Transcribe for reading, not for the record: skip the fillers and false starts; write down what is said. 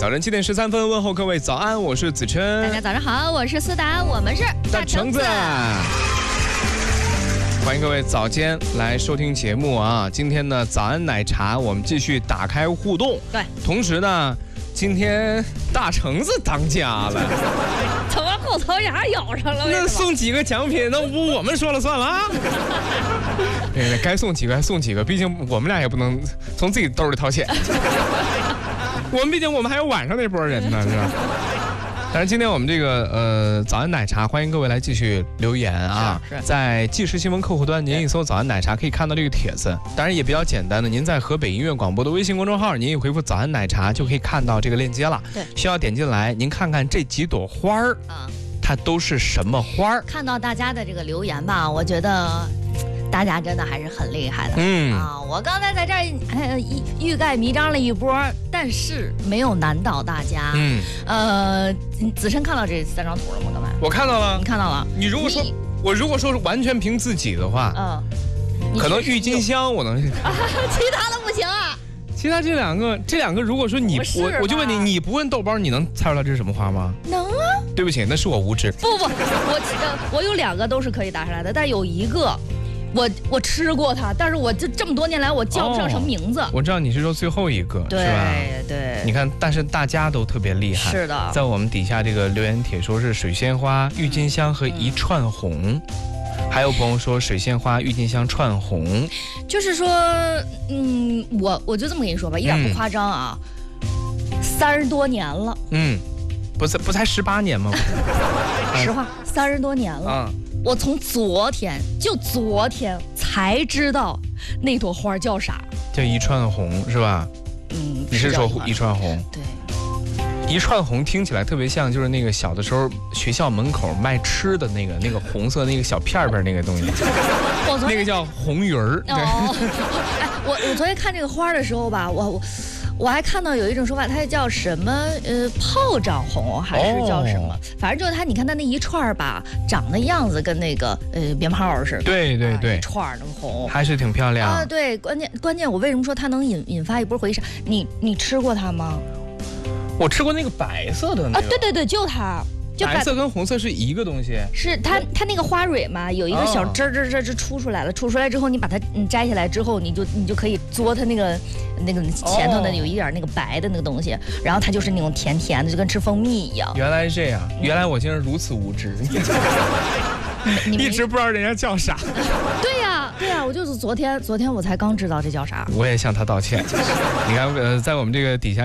早晨7点13分，问候各位早安，我是子琛。 大家早上好，我是思达，我们是大橙子。欢迎各位早间来收听节目啊！今天呢，早安奶茶我们继续打开互动。 对， 同时呢，今天大橙子当家了， 怎么后槽牙咬上了？ 那送几个奖品，那不我们说了算了啊？对，该送几个还送几个，毕竟我们俩也不能从自己兜里掏钱。毕竟我们还有晚上那波人呢，是吧？但是今天我们这个早安奶茶，欢迎各位来继续留言啊！ 是在即时新闻客户端，您一搜早安奶茶可以看到这个帖子。当然也比较简单的，您在河北音乐广播的微信公众号，您一回复早安奶茶就可以看到这个链接了。 对， 需要点进来，您看看这几朵花儿啊，它都是什么花儿？ 看到大家的这个留言吧，我觉得大家真的还是很厉害的。我刚才在这儿欲盖弥彰了一波，但是没有难倒大家。子琛看到这3张图了吗？刚才我看到了， 你看到了。 我如果说是完全凭自己的话，可能郁金香我能， 其他的不行啊。 其他这两个，如果说我就问你，你不问豆包，你能猜出来这是什么花吗？ 能啊。 对不起，那是我无知。 不，我有2个都是可以答出来的，但有一个。我吃过它，但是我这么多年来我叫不上什么名字。 我知道你是说最后一个， 对， 是吧？ 对。 你看，但是大家都特别厉害。 是的， 在我们底下这个留言帖说是水仙花、郁金香和一串红，还有朋友说水仙花、郁金香串红。就是说， 我就这么跟你说吧，一点不夸张啊，30多年了。 不才18年吗？ 实话，30多年了。我从昨天才知道那朵花叫啥， 叫一串红是吧？你是说一串红？ 对， 一串红听起来特别像就是那个小的时候学校门口卖吃的那个红色那个小片那个东西，那个叫红鱼儿。 我昨天看这个花的时候吧，我还看到有一种说法，它叫什么炮仗红还是叫什么？反正就是它，你看它那一串吧，长的样子跟那个鞭炮似的。对，一串那么红， 还是挺漂亮啊。对，关键我为什么说它能引发一波回响？你吃过它吗？ 我吃过那个白色的那个。 对，就它。 白色跟红色是一个东西， 是它那个花蕊嘛，有一个小枝出出来了，出来之后你把它摘下来之后，你就可以嘬它那个前頭的有一点那个白的那个东西，然后它就是那种甜甜的，就跟吃蜂蜜一样。 原来是这样，原来我竟然如此无知，一直不知道人家叫啥。 对呀，我就是昨天我才刚知道这叫啥。 我也向他道歉。你看，在我们这个底下。